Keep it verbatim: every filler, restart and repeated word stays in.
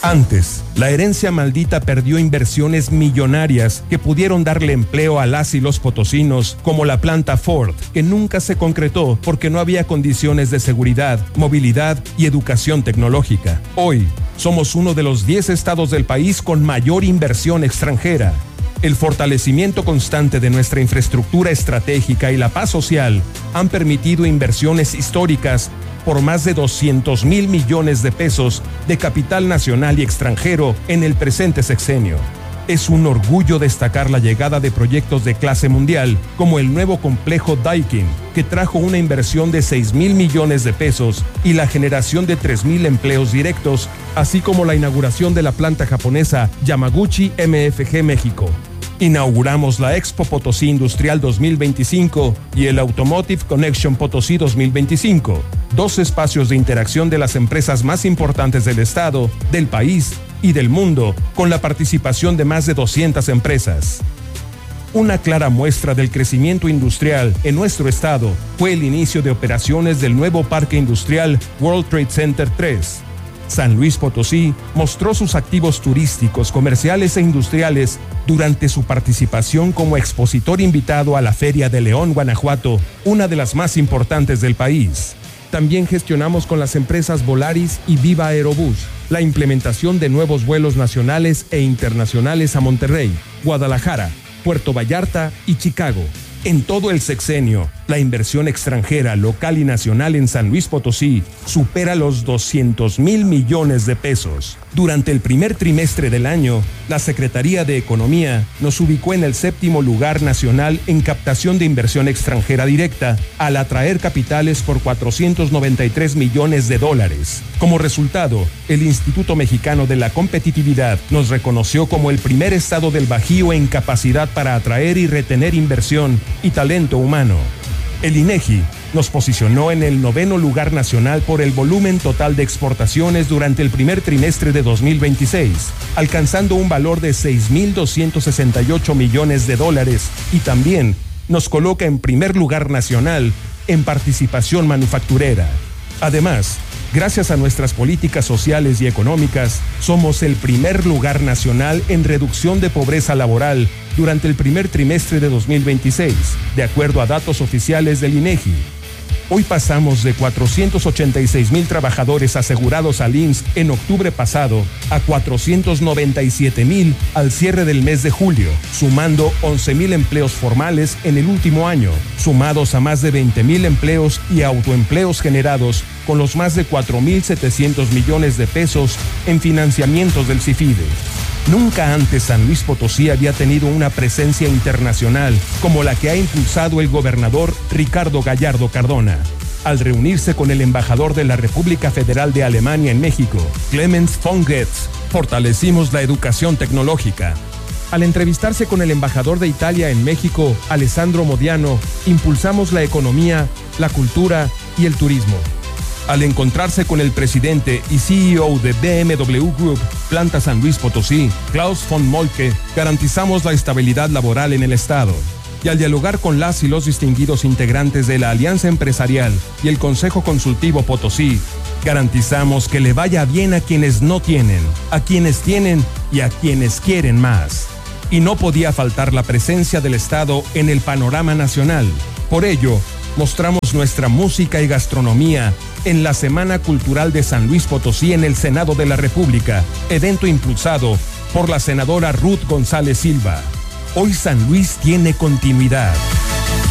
Antes, la herencia maldita perdió inversiones millonarias que pudieron darle empleo a las y los potosinos, como la planta Ford, que nunca se concretó porque no había condiciones de seguridad, movilidad y educación tecnológica. Hoy, somos uno de los diez estados del país con mayor inversión extranjera. El fortalecimiento constante de nuestra infraestructura estratégica y la paz social han permitido inversiones históricas por más de doscientos mil millones de pesos de capital nacional y extranjero en el presente sexenio. Es un orgullo destacar la llegada de proyectos de clase mundial, como el nuevo complejo Daikin, que trajo una inversión de seis mil millones de pesos y la generación de tres mil empleos directos, así como la inauguración de la planta japonesa Yamaguchi M F G México. Inauguramos la Expo Potosí Industrial dos mil veinticinco y el Automotive Connection Potosí dos mil veinticinco, dos espacios de interacción de las empresas más importantes del estado, del país y del mundo, con la participación de más de doscientas empresas. Una clara muestra del crecimiento industrial en nuestro estado fue el inicio de operaciones del nuevo Parque Industrial World Trade Center tres. San Luis Potosí mostró sus activos turísticos, comerciales e industriales durante su participación como expositor invitado a la Feria de León, Guanajuato, una de las más importantes del país. También gestionamos con las empresas Volaris y Viva Aerobús la implementación de nuevos vuelos nacionales e internacionales a Monterrey, Guadalajara, Puerto Vallarta y Chicago. En todo el sexenio, la inversión extranjera, local y nacional en San Luis Potosí supera los doscientos mil millones de pesos. Durante el primer trimestre del año, la Secretaría de Economía nos ubicó en el séptimo lugar nacional en captación de inversión extranjera directa, al atraer capitales por cuatrocientos noventa y tres millones de dólares. Como resultado, el Instituto Mexicano de la Competitividad nos reconoció como el primer estado del Bajío en capacidad para atraer y retener inversión y talento humano. El INEGI nos posicionó en el noveno lugar nacional por el volumen total de exportaciones durante el primer trimestre de dos mil veintiséis, alcanzando un valor de seis mil doscientos sesenta y ocho millones de dólares, y también nos coloca en primer lugar nacional en participación manufacturera. Además, gracias a nuestras políticas sociales y económicas, somos el primer lugar nacional en reducción de pobreza laboral durante el primer trimestre de dos mil veintiséis, de acuerdo a datos oficiales del INEGI. Hoy pasamos de cuatrocientos ochenta y seis mil trabajadores asegurados al I M S S en octubre pasado a cuatrocientos noventa y siete mil al cierre del mes de julio, sumando once mil empleos formales en el último año, sumados a más de veinte mil empleos y autoempleos generados con los más de cuatro mil setecientos millones de pesos en financiamientos del CIFIDE. Nunca antes San Luis Potosí había tenido una presencia internacional como la que ha impulsado el gobernador Ricardo Gallardo Cardona. Al reunirse con el embajador de la República Federal de Alemania en México, Clemens von Goetz, fortalecimos la educación tecnológica. Al entrevistarse con el embajador de Italia en México, Alessandro Modiano, impulsamos la economía, la cultura y el turismo. Al encontrarse con el presidente y C E O de B M W Group, Planta San Luis Potosí, Klaus von Moltke, garantizamos la estabilidad laboral en el estado. Y al dialogar con las y los distinguidos integrantes de la Alianza Empresarial y el Consejo Consultivo Potosí, garantizamos que le vaya bien a quienes no tienen, a quienes tienen y a quienes quieren más. Y no podía faltar la presencia del estado en el panorama nacional. Por ello, mostramos nuestra música y gastronomía en la Semana Cultural de San Luis Potosí en el Senado de la República, evento impulsado por la senadora Ruth González Silva. Hoy San Luis tiene continuidad.